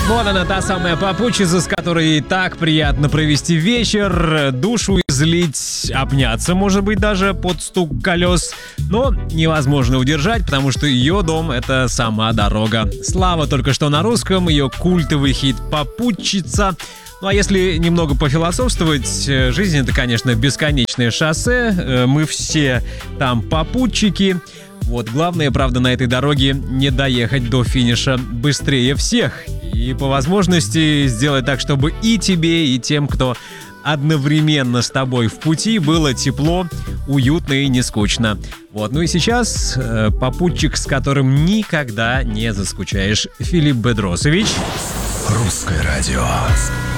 Вот она, та самая попутчица, с которой так приятно провести вечер, душу излить, обняться, может быть, даже под стук колес. Но невозможно удержать, потому что ее дом — это сама дорога. Слава только что на русском, ее культовый хит «Попутчица». Ну а если немного пофилософствовать, жизнь — это, конечно, бесконечное шоссе, мы все там попутчики. Вот, главное, правда, на этой дороге не доехать до финиша быстрее всех. И по возможности сделать так, чтобы и тебе, и тем, кто одновременно с тобой в пути, было тепло, уютно и не скучно. Вот, ну и сейчас попутчик, с которым никогда не заскучаешь. Филипп Бедросович. Русское радио.